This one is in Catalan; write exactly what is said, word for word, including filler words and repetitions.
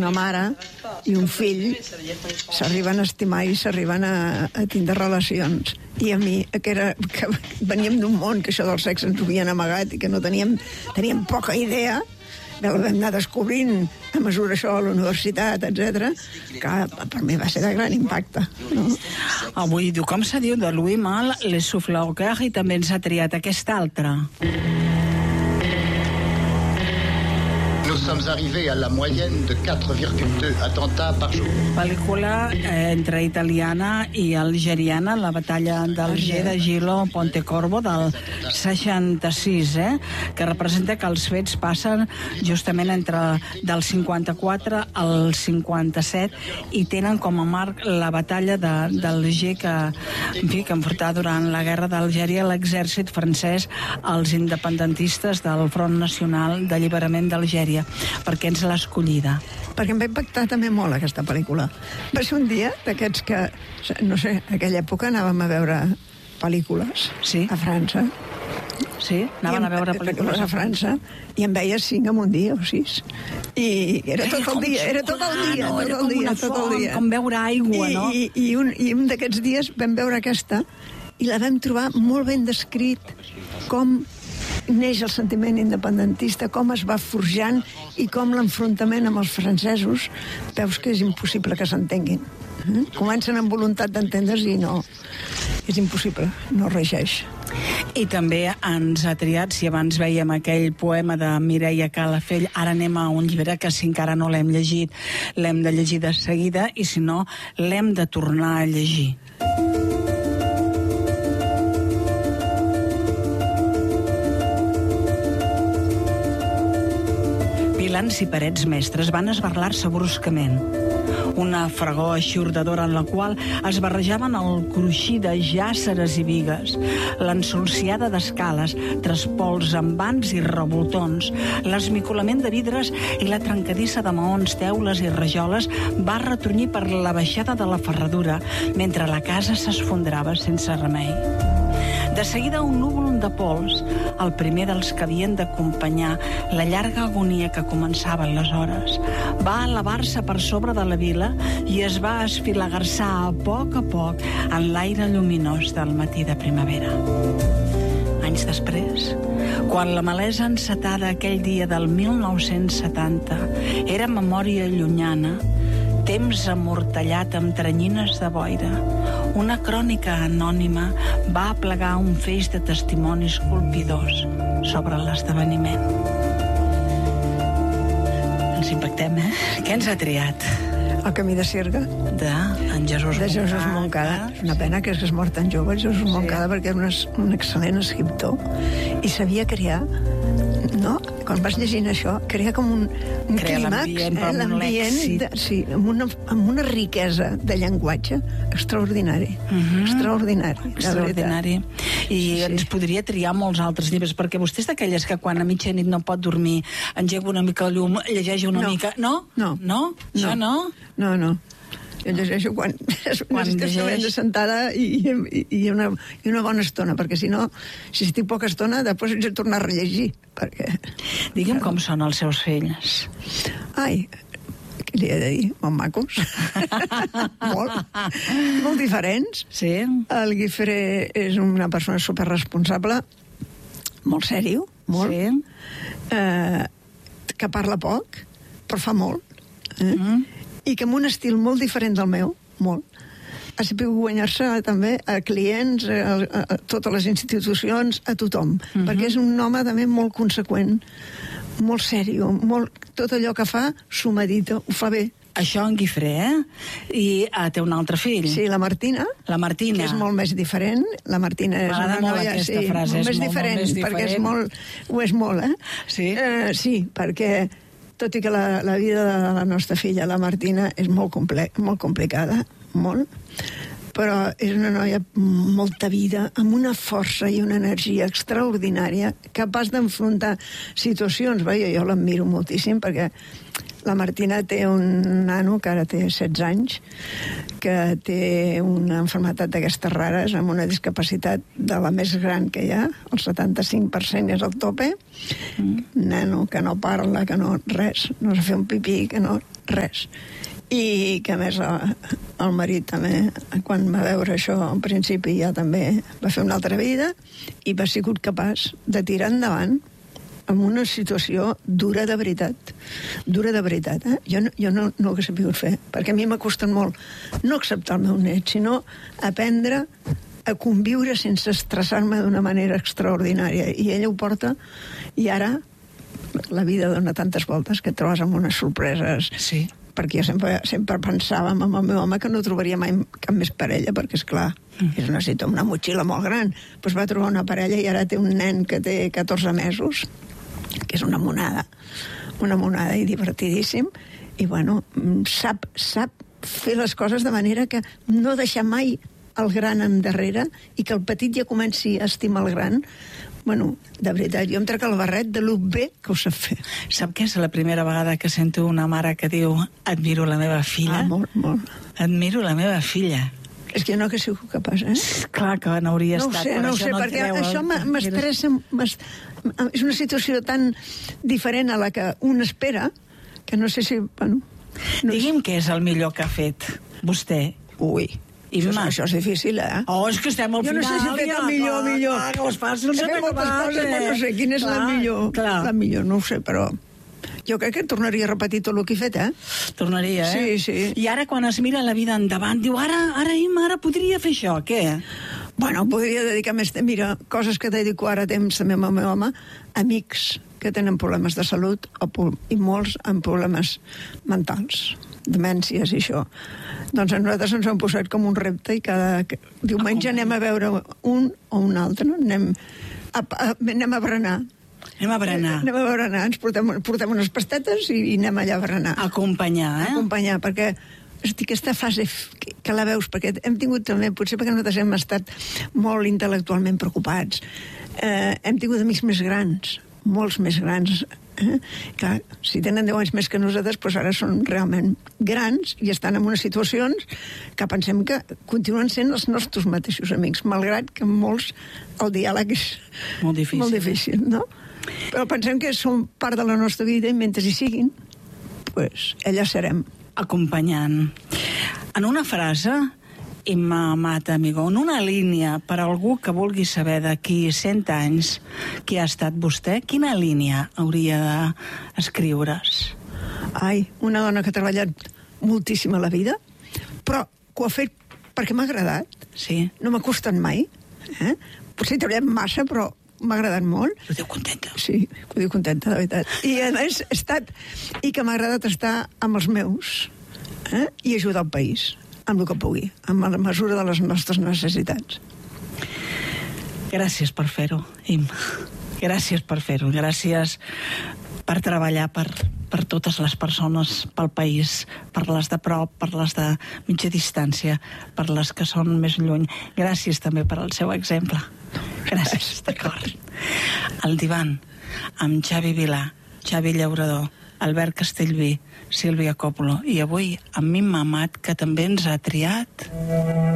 una mare i un fill s'arriben a estimar i s'arriben a, a tindre relacions. I a mi, que, era, que veníem d'un món que això del sexe ens ho havien amagat i que no teníem, teníem poca idea, el vam anar descobrint a mesura això a la universitat, etcètera, que per mi va ser de gran impacte. No? Avui diu, com se diu, de Louis Malle, Les Souffles au Cœur, i també ens ha triat aquesta altra. Nous sommes arrivés à la moyenne de quatre virgule deux attentats par jour. Pel·lícula eh, entre italiana i algeriana, la batalla d'Alger de Gilo Pontecorvo del seixanta-sis, eh, que representa que els fets passen justament entre del cinquanta-quatre al cinquanta-set i tenen com a marc la batalla d'Alger que, en fi, que enfrontar durant la guerra d'Algèria l'exèrcit francès als independentistes del Front Nacional d'Alliberament d'Algèria. Per què ens l'ha escollida? Perquè em va impactar també molt aquesta pel·lícula. Va ser un dia d'aquests que, no sé, a aquella època anàvem a veure pel·lícules sí. a França. Sí, anaven a veure pel·lícules a França i en veies cinc en un dia o sis. I era tot el dia, era tot el dia, tot el dia, tot el dia. Com veure aigua, no? I, i, un, i un d'aquests dies vam veure aquesta i la vam trobar molt ben descrit com neix el sentiment independentista, com es va forjant i com l'enfrontament amb els francesos veus que és impossible que s'entenguin. Mm? Comencen amb voluntat d'entendre's i no, és impossible, no regeix. I també ens ha triat, si abans veiem aquell poema de Mireia Calafell, ara anem a un llibre que si encara no l'hem llegit, l'hem de llegir de seguida i si no, l'hem de tornar a llegir. Pilans i parets mestres van esberlar-se bruscament. Una fregor eixordadora en la qual es barrejaven el cruixir de jàsseres i bigues, l'ensolciada d'escales, traspols amb vans i revoltons, l'esmicolament de vidres i la trencadissa de maons, teules i rajoles va retrunyir per la baixada de la ferradura, mentre la casa s'esfondrava sense remei. De seguida un núvol de pols, el primer dels que havien d'acompanyar la llarga agonia que començava aleshores, va elevar-se per sobre de la vila i es va esfilagarçar a poc a poc en l'aire lluminós del matí de primavera. Anys després, quan la malesa encetada aquell dia del mil nou-cents setanta era memòria llunyana, temps amortallat amb tranyines de boira, una crònica anònima va aplegar un feix de testimonis colpidors sobre l'esdeveniment. Ens impactem, eh? Què ens ha triat? El camí de Sirga. De en Jesús de Jesús Moncada. És una pena que es mort tan jove, Jesús Moncada, sí. Perquè era un, un excel·lent escriptor i sabia crear, no? Quan vas llegint això, crea com un, un clímax, l'ambient, eh? l'ambient de, sí, amb, una, amb una riquesa de llenguatge extraordinari. Uh-huh. Extraordinari. Extraordinari. I sí, sí. Ens podria triar molts altres llibres, perquè vostè és d'aquelles que quan a mitjanit no pot dormir, engega una mica el llum, llegeix una no. mica... No? No. No? Això no? No, no. Jo llegeixo quan, quan necessito sentada i, i, i, una, i una bona estona, perquè si no, si estic poca estona, després haig de tornar a rellegir. Perquè... Digue'm com són els seus fills. Ai, què li he de dir? Molt macos. molt. Molt diferents. Sí. El Guifré és una persona superresponsable, molt sèrio, molt. Sí. Eh, que parla poc, però fa molt. Eh? Mm. I que amb un estil molt diferent del meu, molt, ha sabut guanyar-se també a clients, a, a, a totes les institucions, a tothom, uh-huh. perquè és un home també molt conseqüent, molt sèrio, molt, tot allò que fa s'ho medita, ho fa bé. Això en Guifré, eh? I uh, té un altre fill. Sí, la Martina. La Martina. Que és molt més diferent. La Martina és una noia... Aquesta sí, frase, molt, és més, molt, diferent, molt més diferent, perquè és molt, ho és molt, eh? Sí? Uh, sí, perquè... Tot i que la, la vida de la nostra filla, la Martina, és molt, comple molt complicada, molt, però és una noia amb molta vida, amb una força i una energia extraordinària, capaç d'enfrontar situacions. Bé, jo, jo l'admiro moltíssim, perquè la Martina té un nano que ara té setze anys, que té una malaltia d'aquestes rares, amb una discapacitat de la més gran que hi ha, el setanta-cinc per cent és el tope, mm. nano que no parla, que no res, no sap fer un pipí, que no res. I que a més el marit també, quan va veure això al principi, ja també va fer una altra vida i va sigut capaç de tirar endavant en una situació dura de veritat. Dura de veritat, eh? Jo, no, jo no, no ho he sabut fer, perquè a mi m'ha costat molt no acceptar el meu net, sinó aprendre a conviure sense estressar-me d'una manera extraordinària. I ella ho porta, i ara la vida dona tantes voltes que et trobes amb unes sorpreses. Sí. Perquè jo sempre, sempre pensàvem amb el meu home que no trobaria mai cap més parella, perquè, és clar, mm. és una, una motxilla molt gran. Pues va trobar una parella i ara té un nen que té catorze mesos, que és una monada, una monada i divertidíssim, i bueno, sap, sap fer les coses de manera que no deixar mai el gran endarrere i que el petit ja comenci a estimar el gran. Bueno, de veritat, jo em trec el barret de lo bé que ho sap fer. Sap que és la primera vegada que sento una mare que diu admiro la meva filla? Ah, molt, molt. Admiro la meva filla. És que jo no que sigut capaç, eh? Clar que n'hauria no estat. Sé, no ho sé, no perquè treu, això m'estressa. És una situació tan diferent a la que un espera, que no sé si... Bueno, no Digui'm què és el millor que ha fet vostè. Ui, Això, això és difícil, eh? Oh, és que estem al jo final. Jo no sé si he fet el millor, clar, millor. Clar, que les passi, no sé he fet moltes coses, però no sé quina és clar, la millor. Clar. La millor, no ho sé, però... Jo crec que tornaria a repetir tot el que he fet, eh? Tornaria, eh? Sí, sí. I ara, quan es mira la vida endavant, diu, ara, ara, ara podria fer això, què? Bueno, podria dedicar més... Mira, coses que dedico ara temps també amb el meu home, amics que tenen problemes de salut o, i molts amb problemes mentals, demències i això. Doncs a nosaltres ens hem posat com un repte i cada diumenge anem a veure un o un altre, no? Anem a, a, anem a berenar. Anem a berenar. Anem a berenar, ens portem, portem unes pastetes i, i anem allà a berenar. Acompanyar, eh? Acompanyar, perquè hosti, aquesta fase que, que la veus, perquè hem tingut també, potser perquè nosaltres hem estat molt intel·lectualment preocupats, eh, hem tingut amics més grans, molts més grans, eh? Clar, si tenen deu anys més que nosaltres, doncs ara són realment grans i estan en unes situacions que pensem que continuen sent els nostres mateixos amics, malgrat que molts el diàleg és molt difícil, molt difícil, no? Però pensem que són part de la nostra vida i mentre hi siguin, doncs allà serem. Acompanyant. En una frase, Imma Mata Amigó, en una línia per a algú que vulgui saber d'aquí cent anys qui ha estat vostè, quina línia hauria d'escriure's? Ai, una dona que ha treballat moltíssim a la vida, però que ho ha fet perquè m'ha agradat. Sí. No m'ha costat mai. Eh? Potser he treballat massa, però m'ha agradat molt. Ho diu contenta. Sí, ho diu contenta, de veritat. I a més, he estat... I que m'ha agradat estar amb els meus, eh? I ajudar el país, amb el que pugui, amb la mesura de les nostres necessitats. Gràcies per fer-ho, Im. Gràcies per fer-ho. Gràcies per treballar per, per totes les persones, pel país, per les de prop, per les de mitja distància, per les que són més lluny. Gràcies també per al seu exemple. Gràcies, d'acord. El divan, amb Xavi Vilà, Xavi Llaurador, Albert Castellví, Sílvia Coppola, i avui amb Imma Amat, que també ens ha triat...